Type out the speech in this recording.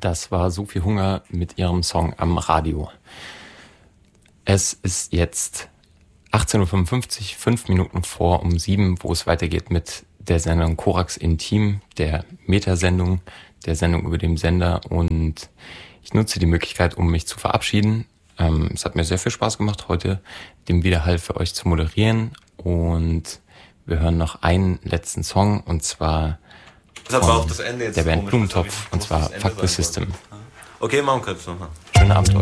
Das war Sophie Hunger mit ihrem Song Am Radio. Es ist jetzt 18.55 Uhr, 5 Minuten vor 7, wo es weitergeht mit der Sendung Korax Intim, der Metasendung, der Sendung über dem Sender. Und ich nutze die Möglichkeit, um mich zu verabschieden. Es hat mir sehr viel Spaß gemacht, heute den Widerhall für euch zu moderieren. Und wir hören noch einen letzten Song, und zwar das war auch das Ende jetzt der Band Blumentopf, und zwar Fuck the System. Okay, machen wir kurz nochmal. Schönen Abend euch.